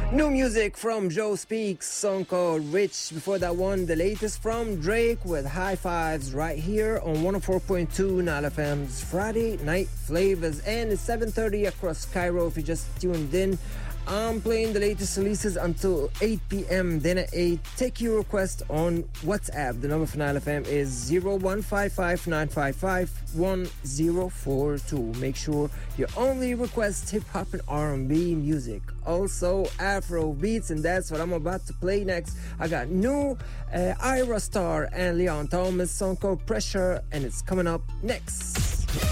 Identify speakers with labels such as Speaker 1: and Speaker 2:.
Speaker 1: New music from Joe Speaks, song called Rich. Before that one, the latest from Drake with High Fives right here on 104.2 Nile FM's Friday Night Flavors. And it's 7:30 across Cairo if you just tuned in. I'm playing the latest releases until 8 p.m. Then at 8, take your request on WhatsApp. The number for Nile FM is 0155-955-1042. Make sure you only request hip-hop and R&B music. Also, Afro beats, and that's what I'm about to play next. I got new Ira Star and Leon Thomas, song called Pressure, and it's coming up next.